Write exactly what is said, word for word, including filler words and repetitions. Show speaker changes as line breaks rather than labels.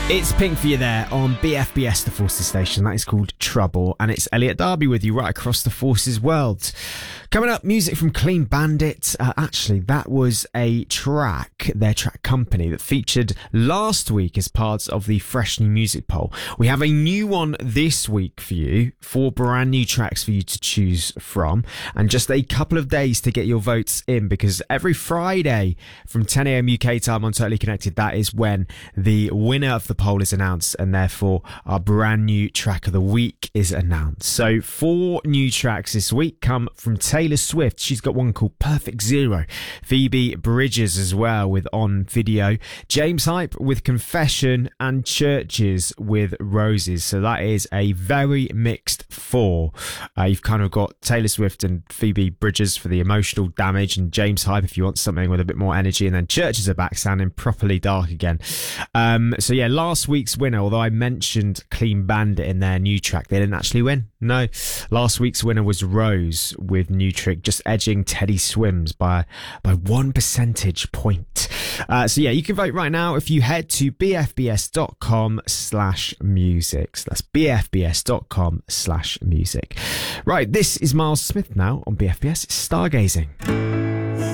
It's Pink for you there on B F B S, the Forces station. That is called Trouble, and it's Elliot Darby with you right across the Forces world. Coming up, music from Clean Bandit. Uh, actually, that was a track, their track company, that featured last week as part of the Fresh New Music poll. We have a new one this week for you, four brand new tracks for you to choose from, and just a couple of days to get your votes in, because every Friday from ten a.m. U K time on Totally Connected, that is when the winner of the poll is announced, and therefore our brand new track of the week is announced. So four new tracks this week come from Taylor Swift. She's got one called Perfect Zero. Phoebe Bridgers as well with On Video. James Hype with Confession, and Churches with Roses. So that is a very mixed four. Uh, you've kind of got Taylor Swift and Phoebe Bridgers for the emotional damage, and James Hype if you want something with a bit more energy, and then Churches are back sounding properly dark again. Um, so yeah, last week's winner, although I mentioned Clean Bandit in their new track, they didn't actually win. No, last week's winner was Rose with New Trick, just edging Teddy Swims by by one percentage point. Uh, so yeah, you can vote right now if you head to bfbs.com slash music. So that's bfbs.com slash music. Right, this is Miles Smith now on B F B S. It's Stargazing.